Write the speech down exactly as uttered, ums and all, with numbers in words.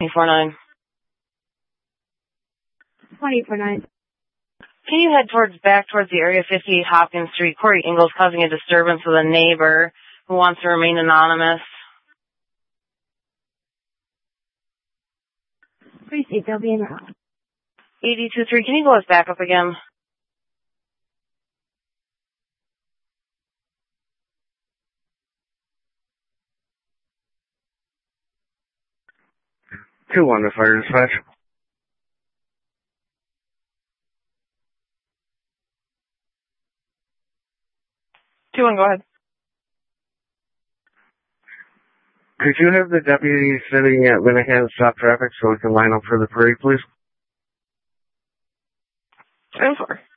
four nine. twenty-four nine. Can you head towards back towards the area fifty-eight Hopkins Street? Corey Ingalls causing a disturbance with a neighbor who wants to remain anonymous. Appreciate they'll be in the house. eighty-two three, can you go us back up again? two one to fire dispatch. two one, go ahead. Could you have the deputy sitting at Linehan stop traffic so we can line up for the parade, please? ten four.